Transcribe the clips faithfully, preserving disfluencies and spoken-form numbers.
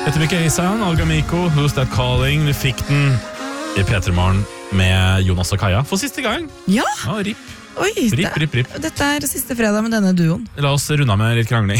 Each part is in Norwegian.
Etter Mikkeisen, Olga Miko, Who's That Calling? Du fikk den i P tre Morgen med Jonas og Kaja for siste gang. Ja, Ja, rip. oi, Rip, det, rip, rip. dette er siste fredag med denne duoen. La oss runde av med litt krangling.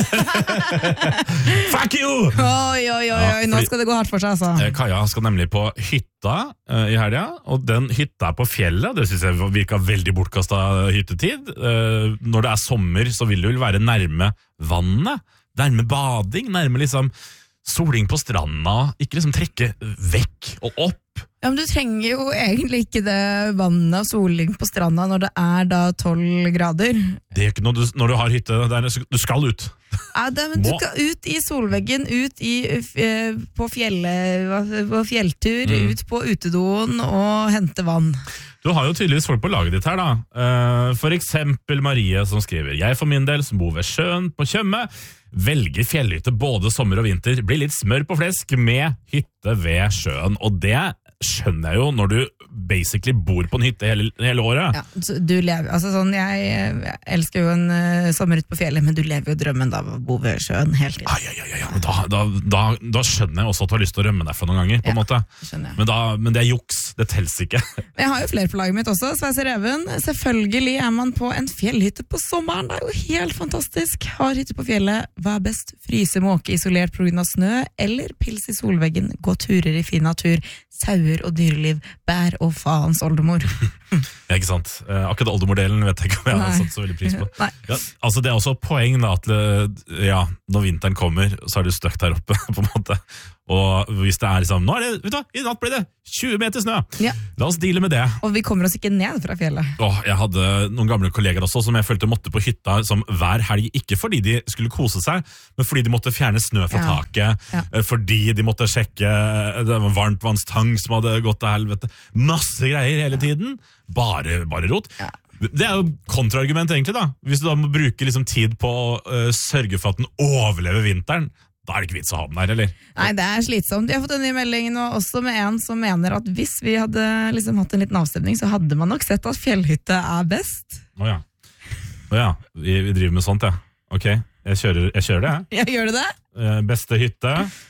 Fuck you! Oi, oi, oi, Ja, oi, nå fordi- skal det gå hardt for seg, altså. Eh, Kaja skal nemlig på hytta eh, i helga, og den hytta er på fjellet. Det synes jeg virka veldig bortkastet hyttetid. Eh, når det er sommer, så vil det vel være nærme vannet. Nærme bading, nærme liksom soling på stranda. Ikke liksom trekke vekk og opp. Ja, men du trenger jo egentlig ikke det vannet og soling på stranda når det er da tolv grader. Det er ikke noe du, når du har hytte der, du skal ut. Ja, det, men du Må. skal ut i solveggen, ut i, eh, på, fjellet, på fjelltur, Mm. ut på utedoen og hente vann. Du har jo tydeligvis folk på laget ditt her da. Eh, For eksempel Marie som skriver: Jeg for min del som bor ved sjøen på Tjøme velger fjellhytte både sommer og vinter. Blir litt smør på flesk med hytte ved sjøen. Og det skjønner jeg jo når du basically bor på en hytte hele, hele året. Ja, så du lever, altså sånn, jeg, jeg elsker jo en uh, sommer ute på fjellet, men du lever jo drømmen da av å bo ved sjøen hele tiden. Ai, ai, ai, ai. Men Da, da, da, da skjønner jeg også at du har lyst til å rømme derfra noen ganger, på en Ja. måte. Skjønner jeg. Men, da, men det er juks, det tels ikke. Men jeg har jo flere på laget mitt også, Sveiser Even. Selvfølgelig er man på en fjellhytte på sommeren, det er jo helt fantastisk. Har hytte på fjellet, hva er best? Fryse, måke, isolert på grunn av snø, eller pils i solveggen, gå turer i fin natur, sauer og dyreliv, bær og faens oldemor. Ja, ikke sant? Eh, akkurat oldemordelen vet jeg ikke om jeg har Nei. satt så veldig pris på. Nei. Ja, altså det er også et poeng da, at eh, ja, når vinteren kommer, så er det støkt her oppe, på en måte. Og hvis det er liksom, nå er det, vet du hva, i natt blir det tjue meter snø. Ja. La oss deale med det. Og vi kommer oss ikke ned fra fjellet. Åh, jeg hadde noen gamle kolleger også som jeg følte måtte på hytta som hver helg, ikke fordi de skulle kose seg, men fordi de måtte fjerne snø fra Ja. taket, Ja. eh, fordi de måtte sjekke eh, det var varmtvannstang som hadde gått til helvete. Masse greier hele tiden. Bare, bare rot. Ja. Det er jo kontraargument egentlig da. Hvis du da må bruke liksom tid på å eh, sørge for at den overlever vinteren, da er det ikke vits å ha den der, eller? Nei, det er slitsomt. Vi har fått en ny melding nå også med en som mener at hvis vi hadde liksom hatt en liten avstemning, så hadde man nok sett at fjellhytte er best. Åja. Åja, vi, vi driver med sånt, ja. Ok, jeg kjører, jeg kjører det, jeg. Ja, gjør du det? Eh, beste hytte,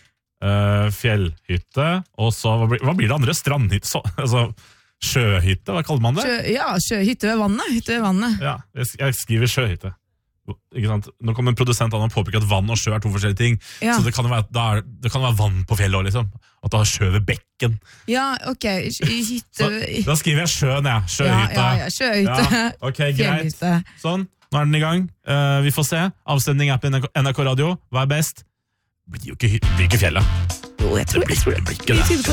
eh, fjellhytte, og så, hva blir, hva blir det andre? Strandhytte, så, altså, sjøhytte, hva kaller man det? Sjø, ja, sjø, hytte ved vannet. Hytte ved vannet. Ja, jeg, jeg skriver sjøhytte. Ikke sant? Nå kommer en produsent an og påpeker at vann og sjø er to forskjellige ting, Ja. så det kan jo være, da er, det kan være vann på fjellet også, liksom. At du har sjø ved bekken. Ja, ok. Hytte Så, da skriver jeg sjøen, ja. Sjøhytte. Ja, ja, ja. Sjøhytte. Ja, ok, greit. Fjellhytte. Sånn, nå er den i gang. Eh, vi får se. Avstemning er på N R K Radio. Hva er best? Det blir jo ikke, hy- det blir ikke fjellet. Jo, jeg tror Det blir, det blir ikke det. det.